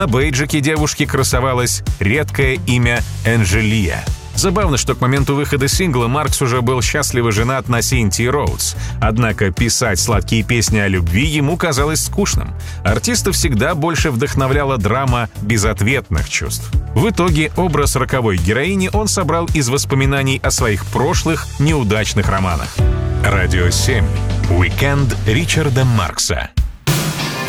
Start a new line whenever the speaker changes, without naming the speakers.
На бейджике девушки красовалось редкое имя Энджелия. Забавно, что к моменту выхода сингла Маркс уже был счастливо женат на Синтии Роудс. Однако писать сладкие песни о любви ему казалось скучным. Артиста всегда больше вдохновляла драма безответных чувств. В итоге образ роковой героини он собрал из воспоминаний о своих прошлых неудачных романах. Радио 7. Уикенд Ричарда Маркса.